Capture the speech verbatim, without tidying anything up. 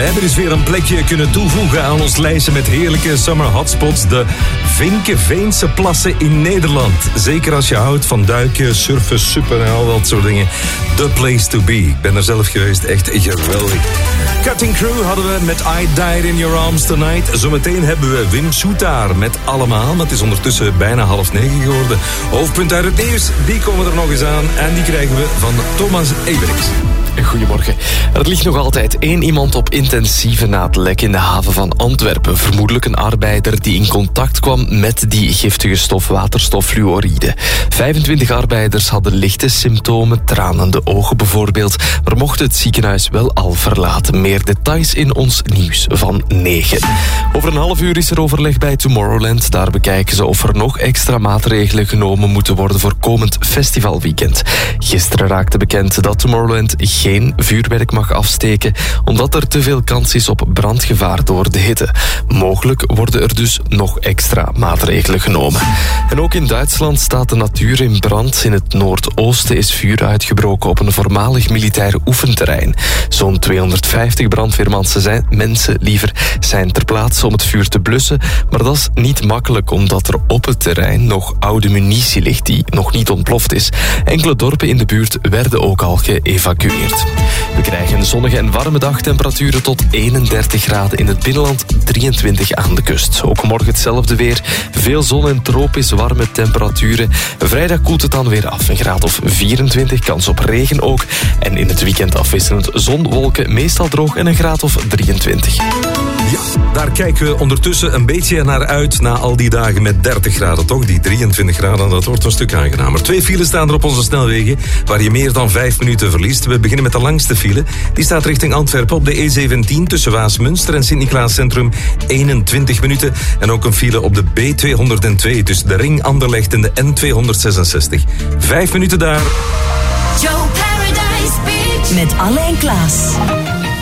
hebben dus weer een plekje kunnen toevoegen aan ons lijstje met heerlijke summer hotspots. De Vinkeveense plassen in Nederland. Zeker als je houdt van duiken, surfen, suppen en al dat soort dingen. The place to be. Ik ben er zelf geweest, echt geweldig. Cutting Crew hadden we met I Died in Your Arms Tonight. Zometeen hebben we Wim Soetaar met Allemaal. Maar het is ondertussen bijna half negen geworden. Hoofdpunt uit het nieuws, die komen er nog eens aan. En die krijgen we van Thomas Eberix. Goedemorgen. Er ligt nog altijd één iemand op intensieve na het lek in de haven van Antwerpen. Vermoedelijk een arbeider die in contact kwam met die giftige stof waterstoffluoride. vijfentwintig arbeiders hadden lichte symptomen, tranende ogen bijvoorbeeld, maar mochten het ziekenhuis wel al verlaten. Meer details in ons nieuws van negen. Over een half uur is er overleg bij Tomorrowland. Daar bekijken ze of er nog extra maatregelen genomen moeten worden voor komend festivalweekend. Gisteren raakte bekend dat Tomorrowland geen vuurwerk mag afsteken, omdat er te veel kans is op brandgevaar door de hitte. Mogelijk worden er dus nog extra maatregelen genomen. En ook in Duitsland staat de natuur in brand. In het noordoosten is vuur uitgebroken op een voormalig militair oefenterrein. Zo'n tweehonderdvijftig brandweermensen zijn, mensen liever, zijn ter plaatse om het vuur te blussen, maar dat is niet makkelijk omdat er op het terrein nog oude munitie ligt die nog niet ontploft is. Enkele dorpen in de buurt werden ook al geëvacueerd. We krijgen een zonnige en warme dag, temperaturen tot eenendertig graden in het binnenland, drieëntwintig aan de kust. Ook morgen hetzelfde weer, veel zon en tropisch warme temperaturen. Vrijdag koelt het dan weer af, een graad of vierentwintig, kans op regen ook. En in het weekend afwisselend zon, wolken, meestal droog en een graad of drieëntwintig. Ja, daar kijken we ondertussen een beetje naar uit na al die dagen met dertig graden, toch? Die drieëntwintig graden, dat wordt een stuk aangenamer. Twee files staan er op onze snelwegen, waar je meer dan vijf minuten verliest. We beginnen met de langste file. Die staat richting Antwerpen op de E zeventien tussen Waasmunster en Sint-Niklaas Centrum, eenentwintig minuten. En ook een file op de B tweehonderdtwee tussen de Ring Anderlecht en de N tweehonderdzesenzestig. Vijf minuten daar. Joe Paradise Beach. Met Alain Klaas.